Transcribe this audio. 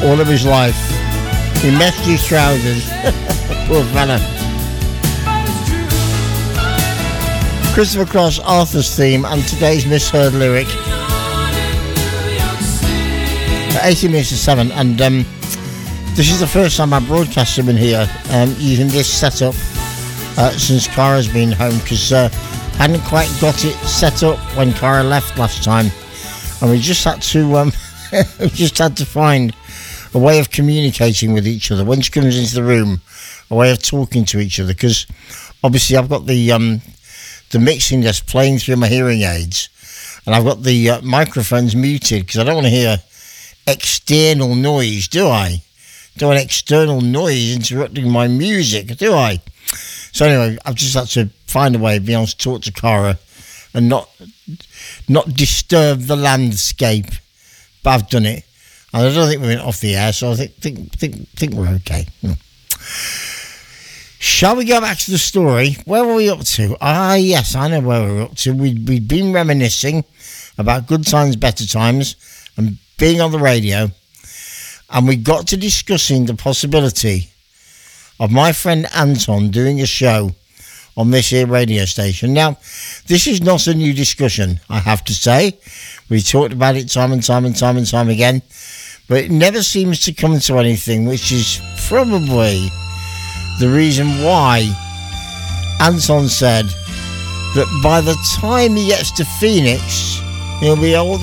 all of his life. He messed his trousers. Poor fella. Christopher Cross, Arthur's theme, and today's misheard lyric. 18 minutes to 7, and this is the first time I've broadcasted in here using this setup since Cara's been home, because I hadn't quite got it set up when Cara left last time, and we just had to find a way of communicating with each other when she comes into the room, a way of talking to each other, because obviously I've got the mixing desk playing through my hearing aids, and I've got the microphones muted because I don't want to hear external noise, do I? Don't want external noise interrupting my music, do I? So anyway, I've just had to find a way of being able to talk to Cara and not disturb the landscape, but I've done it, and I don't think we went off the air, so I think we're okay. Shall we go back to the story? Where were we up to? Yes, I know where we were up to. We'd been reminiscing about good times, better times, and being on the radio, and we got to discussing the possibility of my friend Anton doing a show on this here radio station. Now, this is not a new discussion, I have to say. We talked about it time and time again, but it never seems to come to anything, which is probably the reason why Anton said that by the time he gets to Phoenix, he'll be old